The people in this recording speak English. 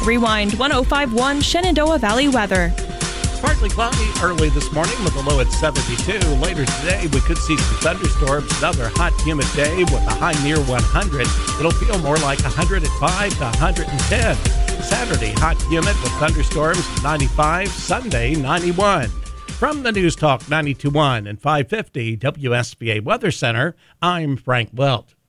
Rewind 105.1 Shenandoah Valley weather. Partly cloudy early this morning with a low at 72. Later today, we could see some thunderstorms. Another hot, humid day with a high near 100. It'll feel more like 105 to 110. Saturday, hot, humid with thunderstorms, 95. Sunday, 91. From the News Talk 92.1 and 550 WSBA Weather Center, I'm Frank Welt.